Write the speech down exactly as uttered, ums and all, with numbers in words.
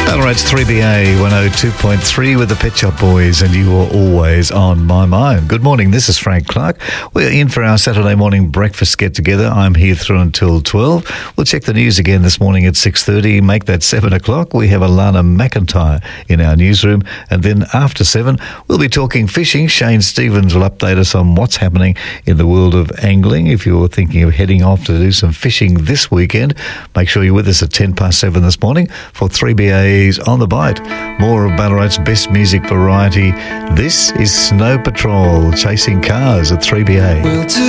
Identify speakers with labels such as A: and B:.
A: It's three B A one oh two point three with the Pet Shop Boys, and you are always on my mind. Good morning, this is Frank Clark. We're in for our Saturday morning breakfast get-together. I'm here through until twelve. We'll check the news again this morning at six thirty. Make that seven o'clock. We have Alana McIntyre in our newsroom. And then after seven, we'll be talking fishing. Shane Stevens will update us on what's happening in the world of angling. If you're thinking of heading off to do some fishing this weekend, make sure you're with us at ten past seven this morning for three B A's On the Bite. More of Ballarat's best music variety. This is Snow Patrol, chasing cars at three B A.